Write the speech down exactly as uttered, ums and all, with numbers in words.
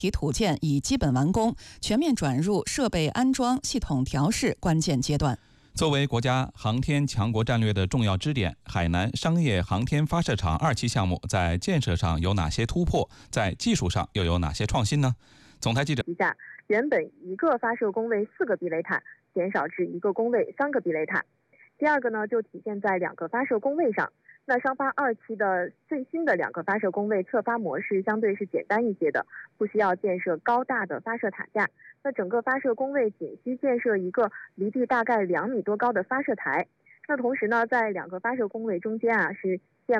体土建已基本完工，全面转入设备安装、系统调试关键阶段。 作为国家航天强国战略的重要支点，海南商业航天发射场二期项目在建设上有哪些突破？在技术上又有哪些创新呢？总台记者： 下原本一个发射工位四个避雷塔，减少至一个工位三个避雷塔。第二个呢，就体现在两个发射工位上。那商发二期的最新的两个发射工位测发模式相对是简单一些的，不需要建设高大的发射塔架。那整个发射工位仅需建设一个离地大概两米多高的发射台。那同时呢，在两个发射工位中间啊是建